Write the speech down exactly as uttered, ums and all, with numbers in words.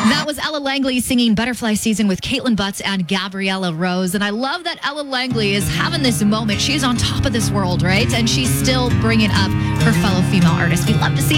That was Ella Langley singing Butterfly Season with Caitlin Butts and Gabriella Rose. And I love that Ella Langley is having this moment. She's on top of this world, right? And she's still bringing up her fellow female artists. We love to see it.